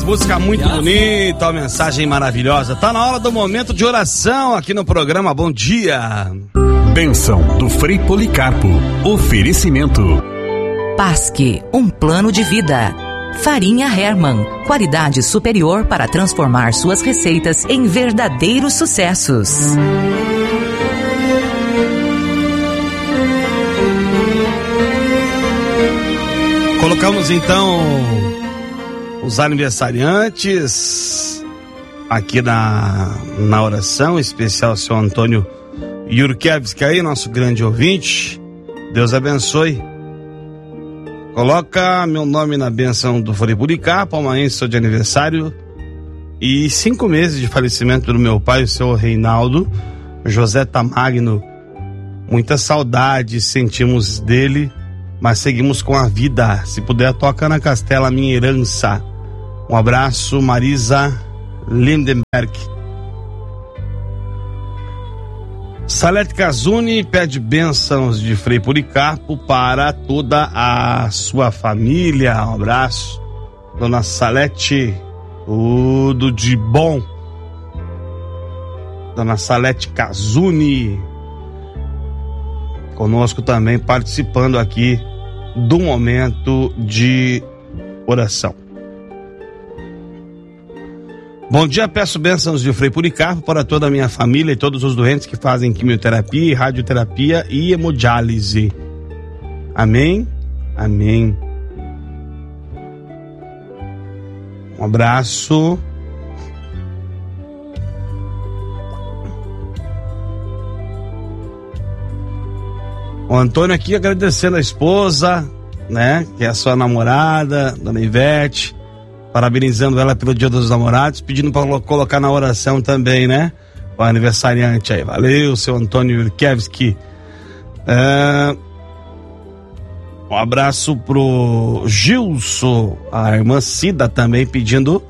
Música muito bonita, uma mensagem maravilhosa. Tá na hora do momento de oração aqui no programa Bom Dia. Bênção do Frei Policarpo. Oferecimento. Pasque, um plano de vida. Farinha Hermann, qualidade superior para transformar suas receitas em verdadeiros sucessos. Colocamos então os aniversariantes aqui na oração, em especial o seu Antônio Yurkevski aí, nosso grande ouvinte. Deus abençoe. Coloca meu nome na bênção do Frei Policarpo, amanhã estou de aniversário e 5 meses de falecimento do meu pai, o seu Reinaldo José Tamagno. Muita saudade sentimos dele, mas seguimos com a vida. Se puder, toca na Castela Minha Herança. Um abraço, Marisa Lindenberg. Salete Casuni pede bênçãos de Frei Policarpo para toda a sua família. Um abraço, dona Salete, tudo de bom. Dona Salete Casuni conosco também, participando aqui do momento de oração. Bom dia, peço bênçãos de Frei Policarpo para toda a minha família e todos os doentes que fazem quimioterapia, radioterapia e hemodiálise. Amém? Amém. Um abraço. O Antônio aqui agradecendo a esposa, né? Que é a sua namorada, dona Ivete. Parabenizando ela pelo Dia dos Namorados, pedindo para colocar na oração também, né? O aniversariante aí. Valeu, seu Antônio Yurkevski. Um abraço pro Gilson, a irmã Cida também pedindo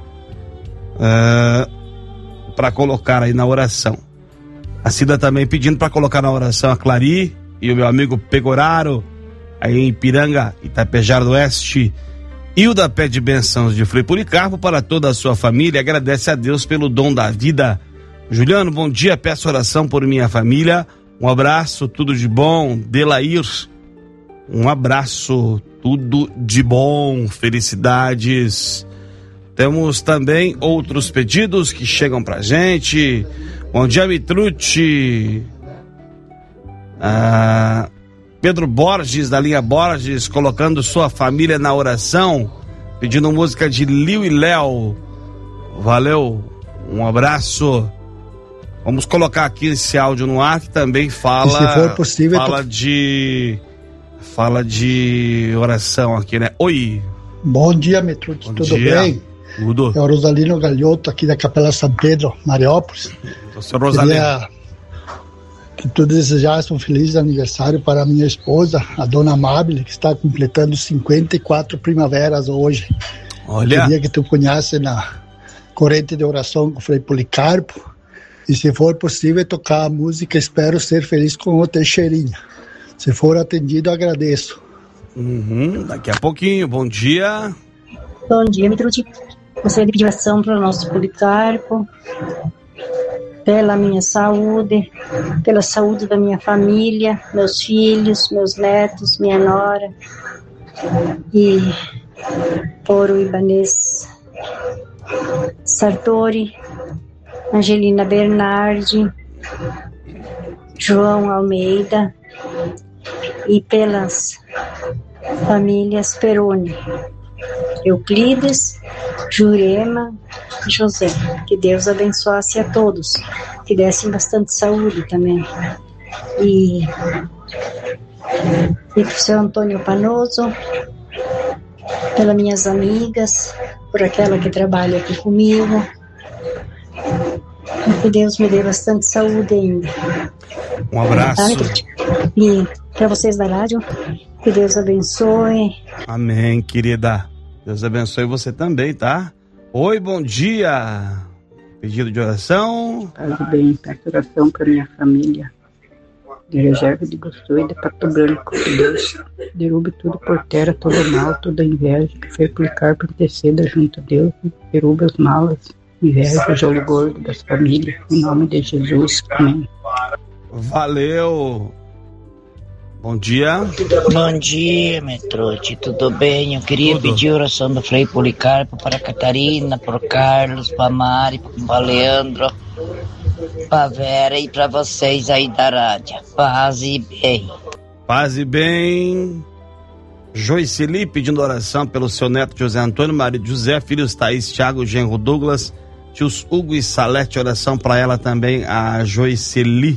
para colocar aí na oração. A Cida também pedindo para colocar na oração a Clari e o meu amigo Pegoraro, aí em Ipiranga, Itapejara do Oeste. Hilda pede bênçãos de Frei Policarpo para toda a sua família, agradece a Deus pelo dom da vida. Juliano, bom dia, peço oração por minha família, um abraço, tudo de bom. Delair, um abraço, tudo de bom, felicidades. Temos também outros pedidos que chegam pra gente. Bom dia, Mitrucci. Pedro Borges, da linha Borges, colocando sua família na oração, pedindo música de Liu e Léo. Valeu, um abraço. Vamos colocar aqui esse áudio no ar, que também fala, se for possível, fala de oração aqui, né? Oi. Bom dia, Metrucci, tudo bem? Tudo. É o Rosalino Galhoto, aqui da Capela São Pedro, Mariópolis. Seu Rosalino. Que todos desejassem um feliz aniversário para a minha esposa, a dona Amabile, que está completando 54 primaveras hoje. Olha. Queria que tu conhece na corrente de oração com o Frei Policarpo. E se for possível, tocar a música Espero Ser Feliz com o Teixeirinha. Se for atendido, agradeço. Daqui a pouquinho, bom dia. Bom dia, Mitrucci. Gostaria de pedir oração para o nosso Policarpo, pela minha saúde, pela saúde da minha família, meus filhos, meus netos, minha nora, e por o Ibanez Sartori, Angelina Bernardi, João Almeida, e pelas famílias Peroni, Euclides, Jurema, José. Que Deus abençoasse a todos, que dessem bastante saúde também. E pro seu Antônio Panoso, pelas minhas amigas, por aquela que trabalha aqui comigo. E que Deus me dê bastante saúde ainda. Um abraço. E para vocês da rádio, que Deus abençoe. Amém, querida. Deus abençoe você também, tá? Oi, bom dia. Pedido de oração. Tudo bem, peço oração para minha família. de reserva de Iguaçu e de Pato Branco. Que Deus derrube tudo por terra, todo mal, toda inveja, que Frei Policarpo interceda junto a Deus, derrube as malas, inveja, o jogo gordo das famílias, em nome de Jesus, amém. Valeu! Bom dia. Bom dia, Metrote, tudo bem? Eu queria pedir oração do Frei Policarpo para a Catarina, para o Carlos, para a Mari, para o Leandro, para a Vera e para vocês aí da rádio. Paz e bem. Paz e bem. Joiceli pedindo oração pelo seu neto José Antônio, marido José, filhos Thaís, Thiago, genro Douglas, tios Hugo e Salete, oração para ela também, a Joiceli.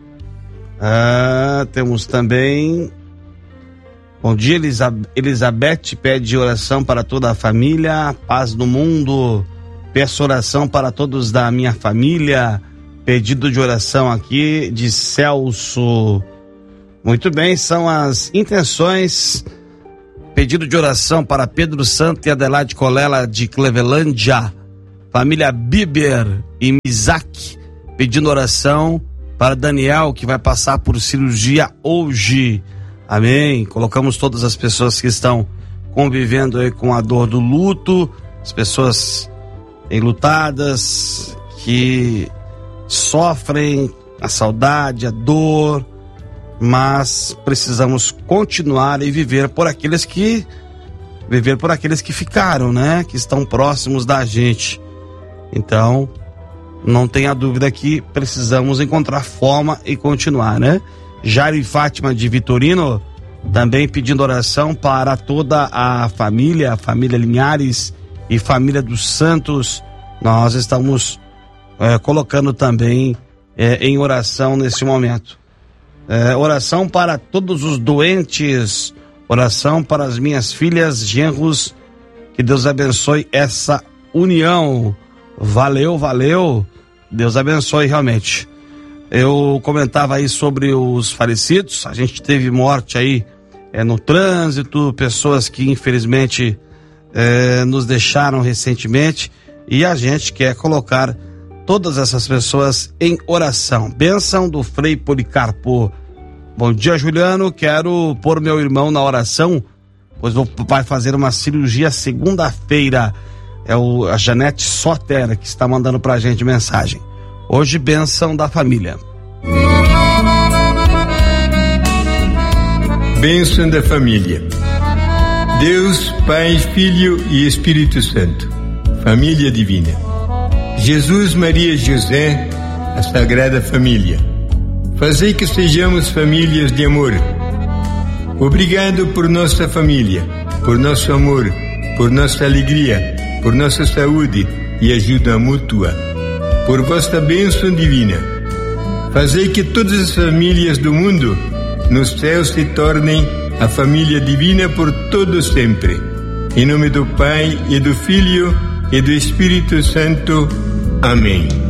Temos também, bom dia, Elizabeth pede oração para toda a família, paz no mundo, peço oração para todos da minha família, pedido de oração aqui de Celso. Muito bem, são as intenções. Pedido de oração para Pedro Santo e Adelaide Colela de Clevelândia, família Biber e Isaac, pedindo oração para Daniel, que vai passar por cirurgia hoje. Amém. Colocamos todas as pessoas que estão convivendo aí com a dor do luto, as pessoas enlutadas, que sofrem a saudade, a dor, mas precisamos continuar e viver por aqueles que ficaram, né? Que estão próximos da gente. Então, não tenha dúvida que precisamos encontrar forma e continuar, né? Jairo e Fátima de Vitorino também pedindo oração para toda a família Linhares e família dos Santos. Nós estamos colocando também em oração nesse momento. Oração para todos os doentes, oração para as minhas filhas, genros, que Deus abençoe essa união. Valeu, Deus abençoe realmente. Eu comentava aí sobre os falecidos, a gente teve morte aí no trânsito, pessoas que infelizmente nos deixaram recentemente, e a gente quer colocar todas essas pessoas em oração. Bênção do Frei Policarpo. Bom dia, Juliano, quero pôr meu irmão na oração, pois vai fazer uma cirurgia segunda-feira. É a Janete Soter que está mandando pra gente mensagem. Hoje, bênção da família. Bênção da família. Deus, Pai, Filho e Espírito Santo. Família divina. Jesus, Maria e José, a Sagrada Família. Fazei que sejamos famílias de amor. Obrigado por nossa família, por nosso amor, por nossa alegria, por nossa saúde e ajuda mútua, por vossa bênção divina. Fazei que todas as famílias do mundo no céu se tornem a família divina por todo sempre. Em nome do Pai e do Filho e do Espírito Santo. Amém.